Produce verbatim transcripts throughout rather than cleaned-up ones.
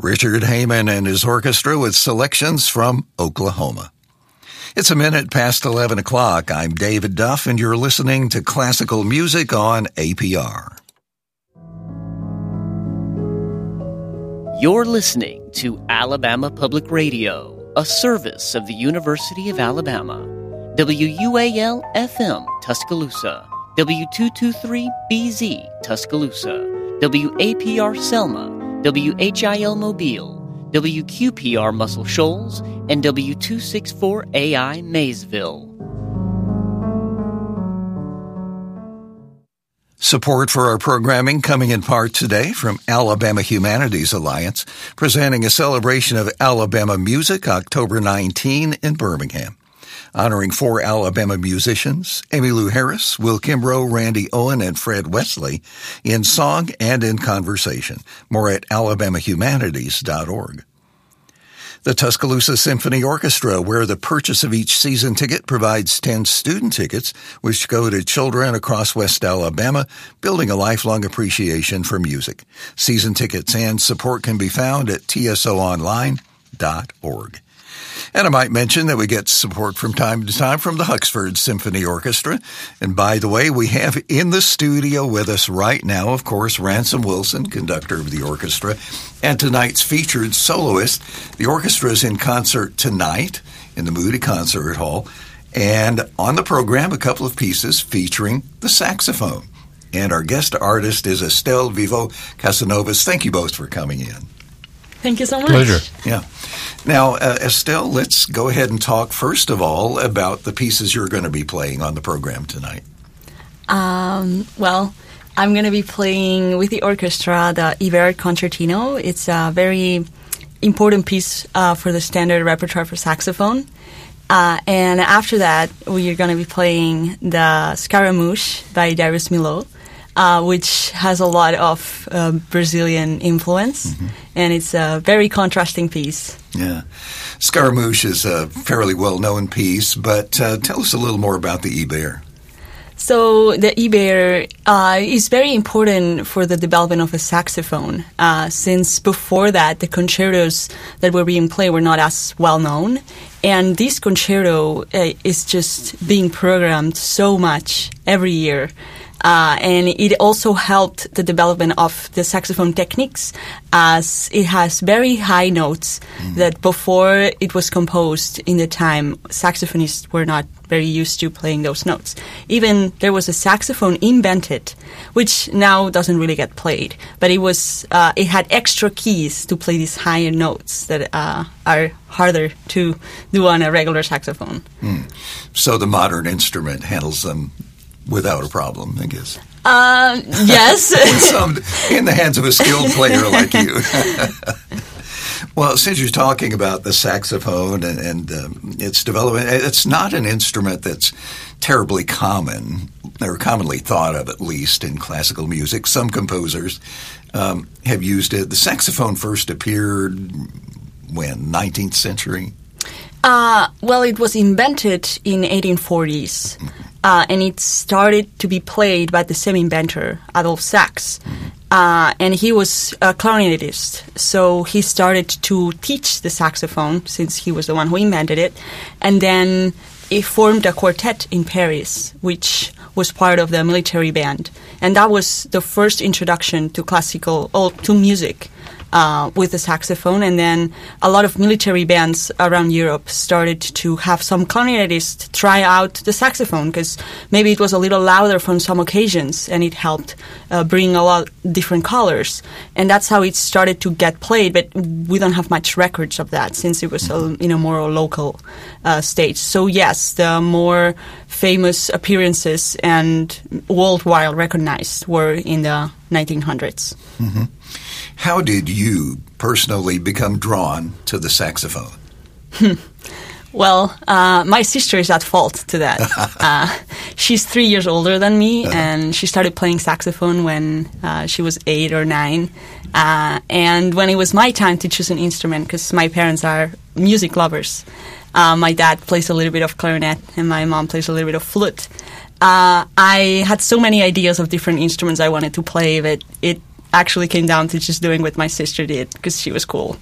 Richard Heyman and his orchestra with selections from Oklahoma. It's a minute past eleven o'clock. I'm David Duff, and you're listening to classical music on A P R. You're listening to Alabama Public Radio, a service of the University of Alabama. W U A L F M, Tuscaloosa. W two twenty-three B Z, Tuscaloosa. W A P R Selma. W H I L Mobile, W Q P R Muscle Shoals, and W two sixty-four A I Maysville. Support for our programming coming in part today from Alabama Humanities Alliance, presenting a celebration of Alabama music October nineteenth in Birmingham. Honoring four Alabama musicians, Emmylou Harris, Will Kimbrough, Randy Owen, and Fred Wesley, in song and in conversation. More at alabama humanities dot org. The Tuscaloosa Symphony Orchestra, where the purchase of each season ticket provides ten student tickets, which go to children across West Alabama, building a lifelong appreciation for music. Season tickets and support can be found at t s o online dot org. And I might mention that we get support from time to time from the Huxford Symphony Orchestra. And by the way, we have in the studio with us right now, of course, Ransom Wilson, conductor of the orchestra, and tonight's featured soloist. The orchestra is in concert tonight in the Moody Concert Hall. And on the program, a couple of pieces featuring the saxophone. And our guest artist is Estelle Vivo Casanovas. Thank you both for coming in. Thank you so much. Pleasure. Yeah. Now, uh, Estelle, let's go ahead and talk first of all about the pieces you're going to be playing on the program tonight. Um, well, I'm going to be playing with the orchestra the Ibert Concertino. It's a very important piece uh, for the standard repertoire for saxophone. Uh, and after that, we're going to be playing the Scaramouche by Darius Milhaud. Uh, which has a lot of uh, Brazilian influence, mm-hmm. and it's a very contrasting piece. Yeah. Scaramouche is a fairly well-known piece, but uh, tell us a little more about the Ibert. So the Ibert uh, is very important for the development of a saxophone, uh, since before that, the concertos that were being played were not as well-known, and this concerto uh, is just being programmed so much every year. Uh, and it also helped the development of the saxophone techniques, as it has very high notes mm. that before it was composed in the time, saxophonists were not very used to playing those notes. Even there was a saxophone invented, which now doesn't really get played, but it was uh, it had extra keys to play these higher notes that uh, are harder to do on a regular saxophone. Mm. So the modern instrument handles them without a problem, I guess. Uh, yes. in, some, in the hands of a skilled player like you. Well, since you're talking about the saxophone and, and um, its development, it's not an instrument that's terribly common, or commonly thought of at least in classical music. Some composers um, have used it. The saxophone first appeared when, nineteenth century? Uh, well, it was invented in eighteen forties. Mm-hmm. Uh, and it started to be played by the same inventor, Adolphe Sax. Mm-hmm. Uh, and he was a clarinetist. So he started to teach the saxophone, since he was the one who invented it. And then he formed a quartet in Paris, which was part of the military band. And that was the first introduction to classical, or to music. Uh, with the saxophone, and then a lot of military bands around Europe started to have some clarinetists try out the saxophone, because maybe it was a little louder from some occasions, and it helped uh, bring a lot different colors. And that's how it started to get played, but we don't have much records of that, since it was a you know, more local uh, stage. So yes, the more famous appearances and worldwide recognized were in the nineteen hundreds. Mm-hmm. How did you personally become drawn to the saxophone? Well, uh, my sister is at fault to that. uh, she's three years older than me, uh-huh. and she started playing saxophone when uh, she was eight or nine. Uh, and when it was my time to choose an instrument, because my parents are music lovers, uh, my dad plays a little bit of clarinet, and my mom plays a little bit of flute. Uh, I had so many ideas of different instruments I wanted to play, but it actually came down to just doing what my sister did because she was cool.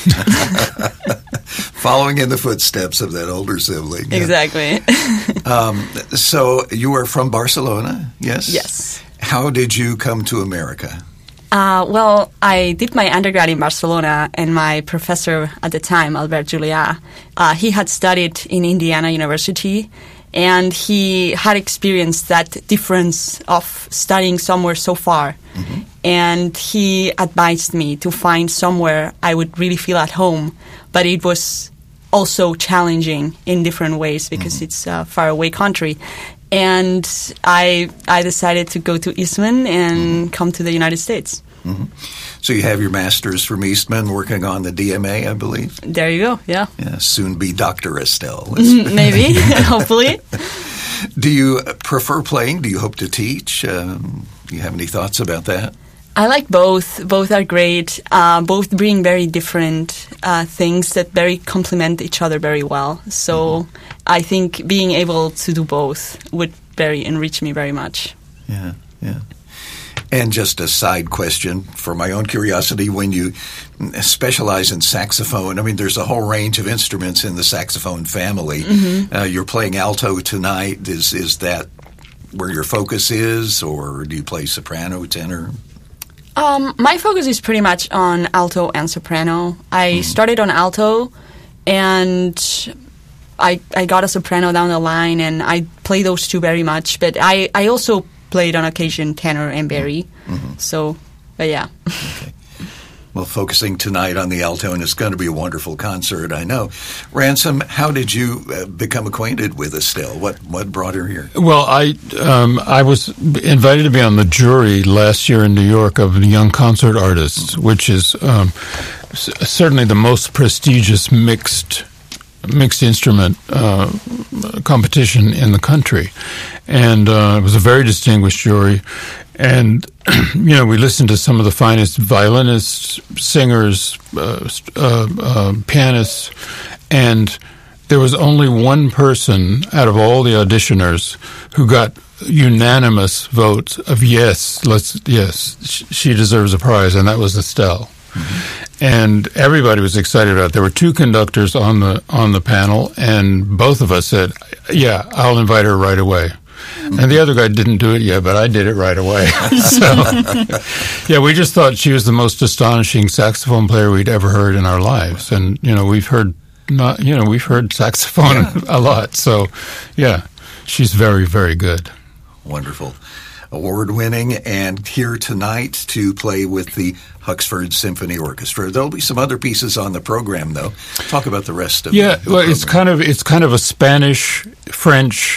Following in the footsteps of that older sibling. Exactly. um, so you are from Barcelona, yes? Yes. How did you come to America? Uh, well, I did my undergrad in Barcelona, and my professor at the time, Albert Julià, uh, he had studied in Indiana University, and he had experienced that difference of studying somewhere so far. Mm-hmm. And he advised me to find somewhere I would really feel at home, but it was also challenging in different ways because mm-hmm. it's a faraway country. And I I decided to go to Eastman and mm-hmm. come to the United States. Mm-hmm. So you have your master's from Eastman, working on the D M A, I believe? There you go, yeah. Yeah, soon be Doctor Estelle. Maybe, hopefully. Do you prefer playing? Do you hope to teach? Um, do you have any thoughts about that? I like both. Both are great. Uh, both bring very different uh, things that very complement each other very well. So mm-hmm. I think being able to do both would very enrich me very much. Yeah, yeah. And just a side question for my own curiosity, when you specialize in saxophone, I mean, there's a whole range of instruments in the saxophone family. Mm-hmm. Uh, you're playing alto tonight. Is is that where your focus is, or do you play soprano, tenor? Um, my focus is pretty much on alto and soprano. I mm-hmm. started on alto, and I I got a soprano down the line, and I play those two very much. But I, I also played on occasion tenor and bari. Mm-hmm. So, but yeah. Okay. Well, focusing tonight on the alto, and it's going to be a wonderful concert, I know. Ransom, how did you uh, become acquainted with Estelle? What what brought her here? Well, I um, I was invited to be on the jury last year in New York of the Young Concert Artists, mm-hmm. which is um, c- certainly the most prestigious mixed mixed instrument uh, competition in the country. And uh, it was a very distinguished jury. And, you know, we listened to some of the finest violinists, singers, uh, uh, uh, pianists, and there was only one person out of all the auditioners who got unanimous votes of yes, let's yes, she deserves a prize, and that was Estelle. Mm-hmm. And everybody was excited about it. There were two conductors on the on the panel, and both of us said, yeah, I'll invite her right away. Mm-hmm. And the other guy didn't do it yet, but I did it right away. So, yeah, we just thought she was the most astonishing saxophone player we'd ever heard in our lives. And, you know, we've heard not, you know, we've heard saxophone yeah. a lot. So, yeah, she's very, very good. Wonderful. Award-winning, and here tonight to play with the Huxford Symphony Orchestra. There'll be some other pieces on the program, though. Talk about the rest of yeah, the, the well, program. it's kind of it's kind of a Spanish, French,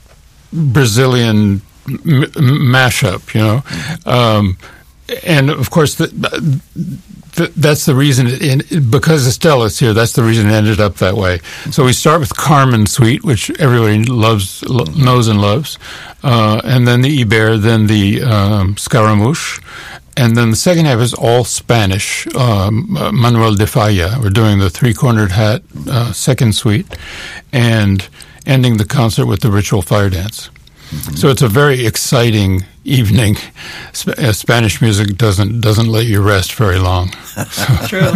Brazilian m- mashup, you know, mm-hmm. um, and of course the, the, that's the reason. It, because Estelle is here, that's the reason it ended up that way. Mm-hmm. So we start with Carmen Suite, which everybody loves, lo- knows and loves, uh, and then the Iber, then the um, Scaramouche. And then the second half is all Spanish, um, uh, Manuel de Falla. We're doing the three-cornered hat, uh, second suite, and ending the concert with the ritual fire dance. Mm-hmm. So it's a very exciting evening. Sp- uh, Spanish music doesn't doesn't let you rest very long. True.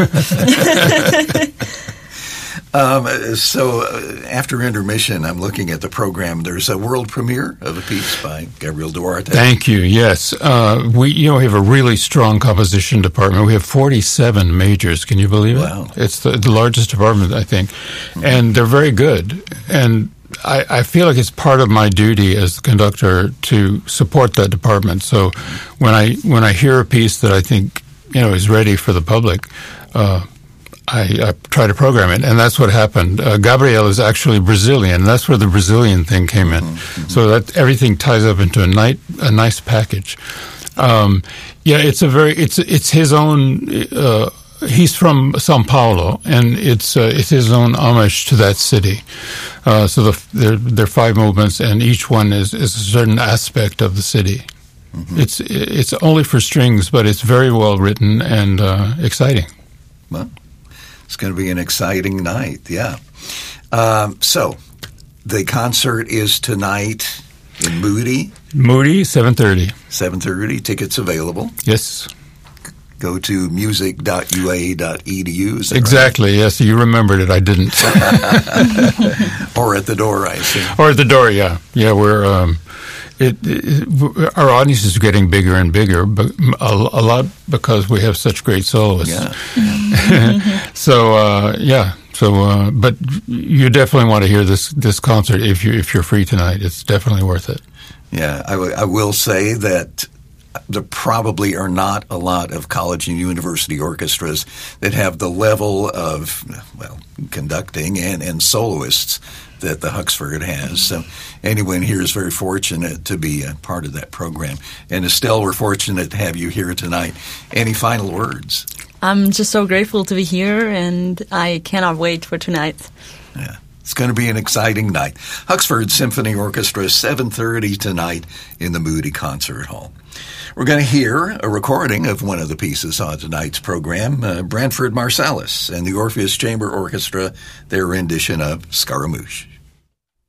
Um, so uh, after intermission, I'm looking at the program. There's a world premiere of a piece by Gabriel Duarte. Thank you. Yes, uh, we you know we have a really strong composition department. We have forty-seven majors. Can you believe it? Wow. It's the, the largest department, I think, mm-hmm. and they're very good. And I, I feel like it's part of my duty as the conductor to support that department. So when I when I hear a piece that I think you know is ready for the public. Uh, I, I try to program it, and that's what happened. Uh, Gabriel is actually Brazilian. That's where the Brazilian thing came in. Mm-hmm. So that everything ties up into a, nice, a nice package. Um, yeah, it's a very it's it's his own. Uh, he's from São Paulo, and it's uh, it's his own homage to that city. Uh, so the, there there are five movements, and each one is, is a certain aspect of the city. Mm-hmm. It's it's only for strings, but it's very well written and uh, exciting. Well. It's going to be an exciting night, yeah. Um, so, the concert is tonight in Moody. Moody, seven thirty. seven thirty, tickets available. Yes. go to music dot u a dot e d u. Exactly, right? Yes, you remembered it. I didn't. Or at the door, I assume. Or at the door, yeah. Yeah, we're... Um, It, it, our audience is getting bigger and bigger, but a, a lot because we have such great soloists. Yeah. so uh, yeah. So, uh, but you definitely want to hear this this concert if you if you're free tonight. It's definitely worth it. Yeah, I, w- I will say that there probably are not a lot of college and university orchestras that have the level of, well, conducting and, and soloists that the Huxford has. So anyone here is very fortunate to be a part of that program. And Estelle, we're fortunate to have you here tonight. Any final words? I'm just so grateful to be here, and I cannot wait for tonight. Yeah. It's going to be an exciting night. Huxford Symphony Orchestra, seven thirty tonight in the Moody Concert Hall. We're going to hear a recording of one of the pieces on tonight's program, uh, Branford Marsalis and the Orpheus Chamber Orchestra, their rendition of Scaramouche.